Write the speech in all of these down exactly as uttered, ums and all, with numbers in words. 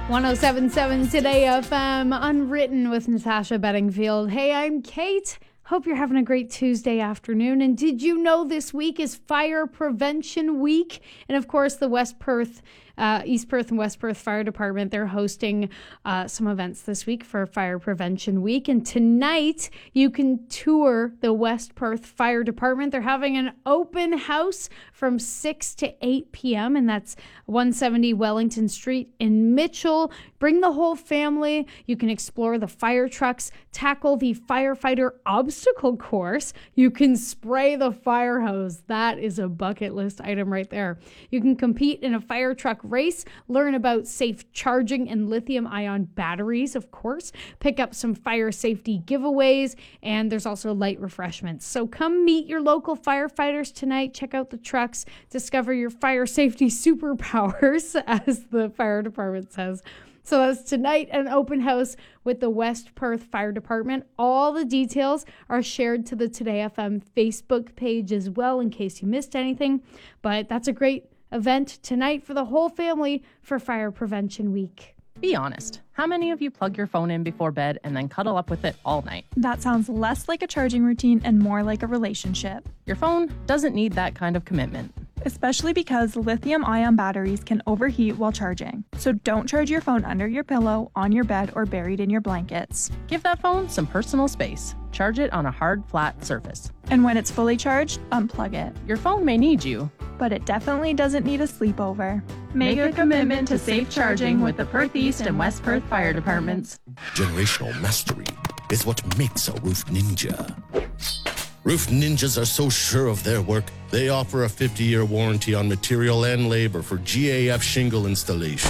one oh seven point seven Today F M, Unwritten with Natasha Bedingfield. Hey, I'm Kate. Hope you're having a great Tuesday afternoon. And did you know this week is Fire Prevention Week? And of course, the West Perth, uh, East Perth and West Perth Fire Department, they're hosting uh, some events this week for Fire Prevention Week. And tonight, you can tour the West Perth Fire Department. They're having an open house from six to eight p.m. and that's one seventy Wellington Street in Mitchell. Bring the whole family. You can explore the fire trucks, tackle the firefighter obstacle course. You can spray the fire hose. That is a bucket list item right there. You can compete in a fire truck race, learn about safe charging and lithium-ion batteries, of course, pick up some fire safety giveaways, and there's also light refreshments. So come meet your local firefighters tonight. Check out the trucks. Discover your fire safety superpowers, as the fire department says. So that's tonight, an open house with the West Perth Fire Department. All the details are shared to the Today F M Facebook page as well, in case you missed anything. But that's a great event tonight for the whole family for Fire Prevention Week. Be honest. How many of you plug your phone in before bed and then cuddle up with it all night? That sounds less like a charging routine and more like a relationship. Your phone doesn't need that kind of commitment. Especially because lithium-ion batteries can overheat while charging. So don't charge your phone under your pillow, on your bed, or buried in your blankets. Give that phone some personal space. Charge it on a hard, flat surface. And when it's fully charged, unplug it. Your phone may need you, but it definitely doesn't need a sleepover. Make a commitment to safe charging with the Perth East and West Perth Fire Departments. Generational mastery is what makes a roof ninja. Roof ninjas are so sure of their work, they offer a fifty-year warranty on material and labor for G A F shingle installations.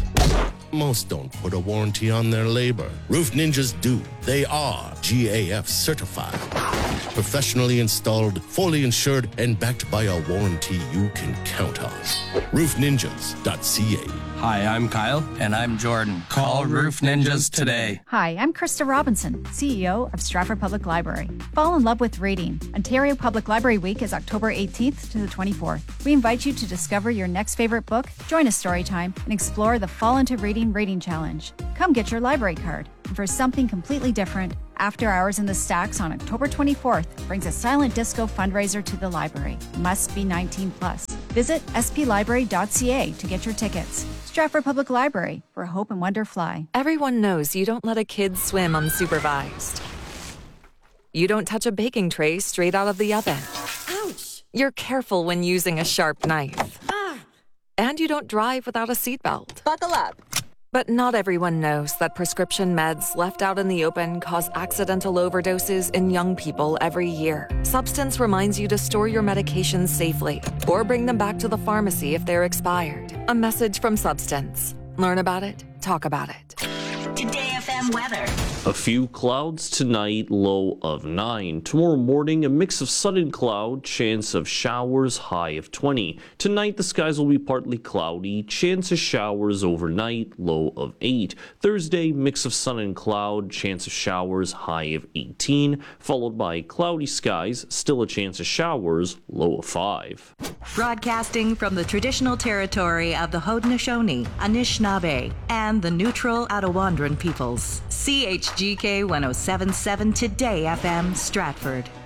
Most don't put a warranty on their labor. Roof ninjas do. They are G A F certified. Professionally installed, fully insured, and backed by a warranty you can count on. roof ninjas dot c a. Hi, I'm Kyle. And I'm Jordan. Call Roof Ninjas today. Hi, I'm Krista Robinson, C E O of Stratford Public Library. Fall in love with reading. Ontario Public Library Week is October eighteenth to the twenty-fourth. We invite you to discover your next favorite book, join a story time, and explore the Fall into Reading Rating Challenge. Come get your library card. And for something completely different, After Hours in the Stacks on October twenty-fourth brings a silent disco fundraiser to the library. Must be nineteen plus. Visit s p library dot c a to get your tickets. Stratford Public Library, where hope and wonder fly. Everyone knows you don't let a kid swim unsupervised. You don't touch a baking tray straight out of the oven. Ouch! You're careful when using a sharp knife. Ah. And you don't drive without a seatbelt. Buckle up. But not everyone knows that prescription meds left out in the open cause accidental overdoses in young people every year. Substance reminds you to store your medications safely or bring them back to the pharmacy if they're expired. A message from Substance. Learn about it, talk about it. Today F M weather. A few clouds tonight, low of nine. Tomorrow morning, a mix of sun and cloud, chance of showers, high of twenty. Tonight, the skies will be partly cloudy, chance of showers overnight, low of eight. Thursday, mix of sun and cloud, chance of showers, high of eighteen. Followed by cloudy skies, still a chance of showers, low of five. Broadcasting from the traditional territory of the Haudenosaunee, Anishinaabe, and the neutral Attawandaron peoples. C H G K one oh seven point seven Today F M, Stratford.